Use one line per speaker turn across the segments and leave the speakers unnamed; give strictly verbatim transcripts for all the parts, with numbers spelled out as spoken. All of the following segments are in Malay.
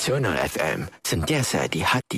Nasional F M, sentiasa di hati.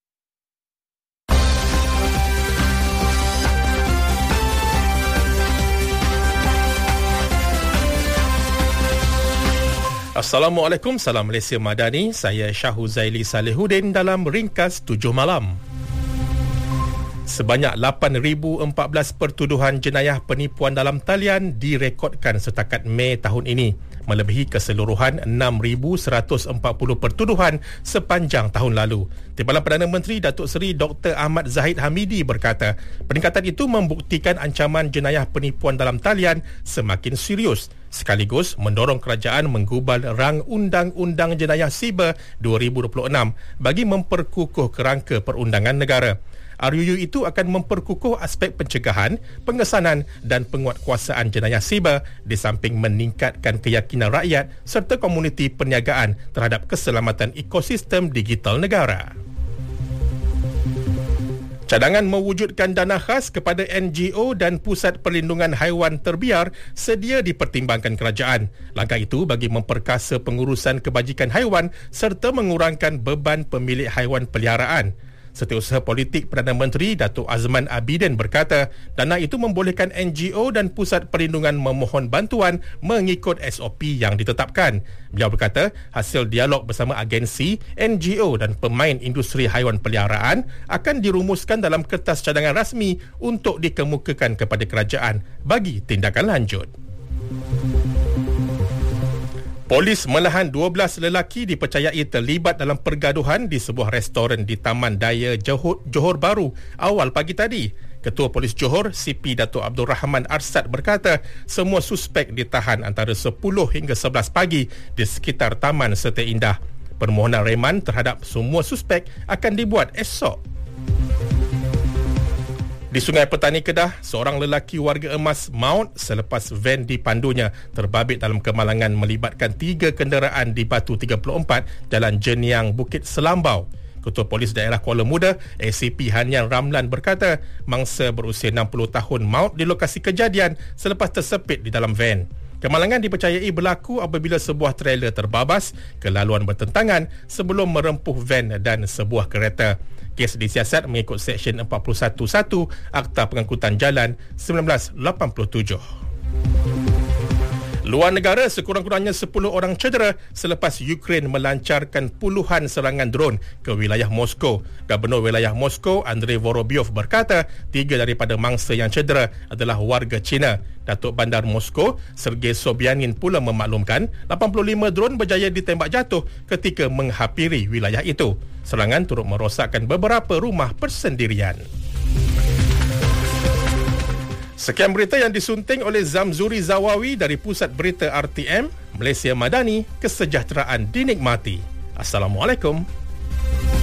Assalamualaikum, salam Malaysia Madani. Saya Syahuzaili Salihuddin dalam Ringkas tujuh Malam. Sebanyak lapan ribu empat belas pertuduhan jenayah penipuan dalam talian direkodkan setakat Mei tahun ini, melebihi keseluruhan enam ribu seratus empat puluh pertuduhan sepanjang tahun lalu. Timbalan Perdana Menteri Datuk Seri Doktor Ahmad Zahid Hamidi berkata, peningkatan itu membuktikan ancaman jenayah penipuan dalam talian semakin serius, sekaligus mendorong kerajaan menggubal rang Undang-Undang Jenayah Siber dua ribu dua puluh enam bagi memperkukuh kerangka perundangan negara. R U U itu akan memperkukuh aspek pencegahan, pengesanan dan penguatkuasaan jenayah siber di samping meningkatkan keyakinan rakyat serta komuniti perniagaan terhadap keselamatan ekosistem digital negara. Cadangan mewujudkan dana khas kepada N G O dan Pusat Perlindungan Haiwan Terbiar sedia dipertimbangkan kerajaan. Langkah itu bagi memperkasa pengurusan kebajikan haiwan serta mengurangkan beban pemilik haiwan peliharaan. Setiausaha Politik Perdana Menteri Datuk Azman Abidin berkata, dana itu membolehkan N G O dan Pusat Perlindungan memohon bantuan mengikut S O P yang ditetapkan. Beliau berkata, hasil dialog bersama agensi, N G O dan pemain industri haiwan peliharaan akan dirumuskan dalam kertas cadangan rasmi untuk dikemukakan kepada kerajaan bagi tindakan lanjut. Polis menahan dua belas lelaki dipercayai terlibat dalam pergaduhan di sebuah restoran di Taman Daya Johor, Johor Bahru awal pagi tadi. Ketua Polis Johor, C P Datuk Abdul Rahman Arsad berkata, semua suspek ditahan antara sepuluh hingga sebelas pagi di sekitar Taman Serta Indah. Permohonan reman terhadap semua suspek akan dibuat esok. Di Sungai Petani Kedah, seorang lelaki warga emas maut selepas van dipandunya terbabit dalam kemalangan melibatkan tiga kenderaan di Batu tiga puluh empat, Jalan Jeniang, Bukit Selambau. Ketua Polis Daerah Kuala Muda, A C P Hanian Ramlan berkata, mangsa berusia enam puluh tahun maut di lokasi kejadian selepas tersepit di dalam van. Kemalangan dipercayai berlaku apabila sebuah trailer terbabas ke laluan bertentangan sebelum merempuh van dan sebuah kereta. Kes disiasat mengikut Seksyen empat puluh satu satu Akta Pengangkutan Jalan seribu sembilan ratus lapan puluh tujuh. Luar negara, sekurang-kurangnya sepuluh orang cedera selepas Ukraine melancarkan puluhan serangan drone ke wilayah Moskow. Gubernur wilayah Moskow, Andrei Vorobyov berkata, tiga daripada mangsa yang cedera adalah warga China. Datuk Bandar Moskow, Sergei Sobyanin pula memaklumkan lapan puluh lima drone berjaya ditembak jatuh ketika menghampiri wilayah itu. Serangan turut merosakkan beberapa rumah persendirian. Sekian berita yang disunting oleh Zamzuri Zawawi dari Pusat Berita R T M, Malaysia Madani, kesejahteraan dinikmati. Assalamualaikum.